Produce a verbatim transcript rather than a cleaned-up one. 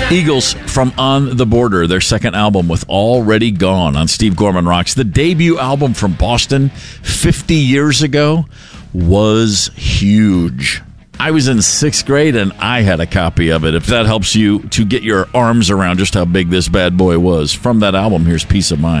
Eagles from On the Border, their second album with Already Gone on Steve Gorman Rocks. The debut album from Boston fifty years ago was huge. I was in sixth grade and I had a copy of it. If that helps you to get your arms around just how big this bad boy was. From that album, here's Peace of Mind.